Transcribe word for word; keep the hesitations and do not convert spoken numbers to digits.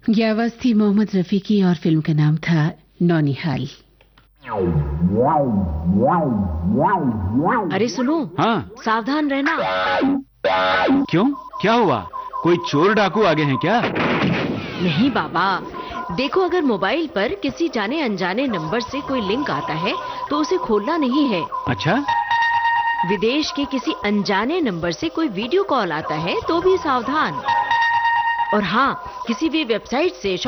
ये आवाज थी मोहम्मद रफी की और फिल्म का नाम था नौनिहाल। अरे सुनो। हाँ। सावधान रहना। क्यों, क्या हुआ? कोई चोर डाकू आगे हैं क्या? नहीं बाबा, देखो अगर मोबाइल पर किसी जाने अनजाने नंबर से कोई लिंक आता है तो उसे खोलना नहीं है। अच्छा। विदेश के किसी अनजाने नंबर से कोई वीडियो कॉल आता है तो भी सावधान। और हाँ, किसी भी वेबसाइट से